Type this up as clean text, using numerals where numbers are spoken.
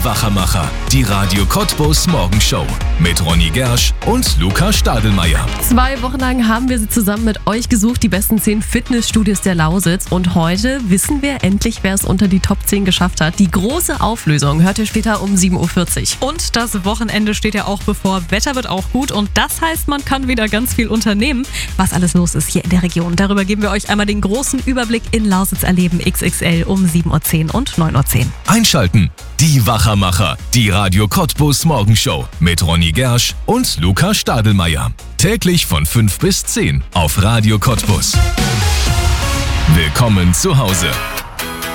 Die Wachermacher, die Radio Cottbus Morgenshow mit Ronny Gersch und Luca Stadelmeier. 2 Wochen lang haben wir sie zusammen mit euch gesucht, die besten 10 Fitnessstudios der Lausitz. Und heute wissen wir endlich, wer es unter die Top 10 geschafft hat. Die große Auflösung hört ihr später um 7.40 Uhr. Und das Wochenende steht ja auch bevor. Wetter wird auch gut und das heißt, man kann wieder ganz viel unternehmen. Was alles los ist hier in der Region, darüber geben wir euch einmal den großen Überblick in Lausitz erleben XXL um 7.10 Uhr und 9.10 Uhr. Einschalten. Die Wachermacher, die Radio Cottbus Morgenshow mit Ronny Gersch und Luca Stadelmeier. Täglich von 5 bis 10 auf Radio Cottbus. Willkommen zu Hause.